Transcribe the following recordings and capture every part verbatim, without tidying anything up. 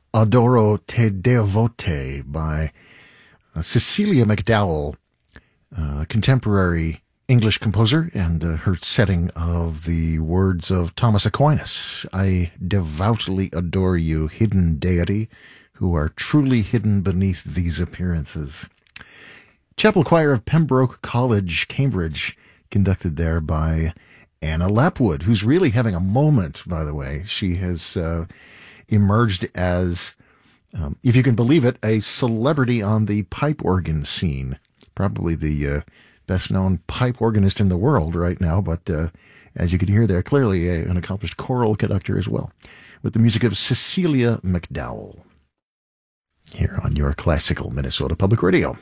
Adoro Te Devote by uh, Cecilia McDowell, uh, contemporary English composer, and uh, her setting of the words of Thomas Aquinas. I devoutly adore you, hidden deity, who are truly hidden beneath these appearances. Chapel Choir of Pembroke College, Cambridge, conducted there by Anna Lapwood, who's really having a moment, by the way. She has uh, emerged as, um, if you can believe it, a celebrity on the pipe organ scene. Probably the uh, best-known pipe organist in the world right now, but uh, as you can hear there, clearly a, an accomplished choral conductor as well, with the music of Cecilia McDowell, here on your classical Minnesota Public Radio.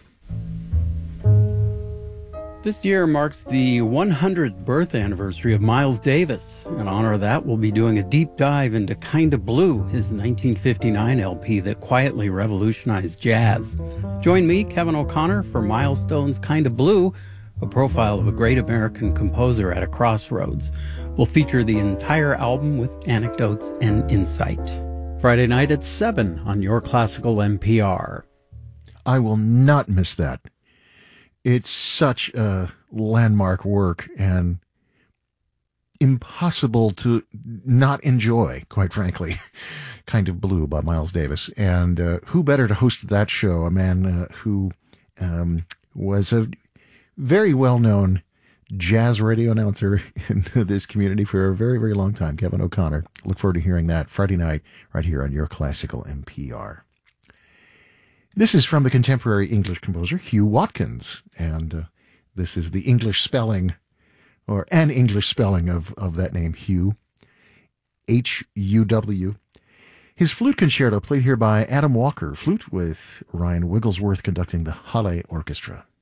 This year marks the one hundredth birth anniversary of Miles Davis. In honor of that, we'll be doing a deep dive into Kinda Blue, his nineteen fifty-nine L P that quietly revolutionized jazz. Join me, Kevin O'Connor, for Milestone's Kinda Blue, a profile of a great American composer at a crossroads. We'll feature the entire album with anecdotes and insight. Friday night at seven on Your Classical N P R. I will not miss that. It's such a landmark work and impossible to not enjoy, quite frankly. Kind of Blue by Miles Davis. And uh, who better to host that show? A man uh, who um, was a very well-known jazz radio announcer in this community for a very, very long time, Kevin O'Connor. Look forward to hearing that Friday night right here on Your Classical N P R. This is from the contemporary English composer Hugh Watkins, and uh, this is the English spelling, or an English spelling of, of that name, Hugh, H U W. His flute concerto played here by Adam Walker, flute with Ryan Wigglesworth conducting the Halle Orchestra.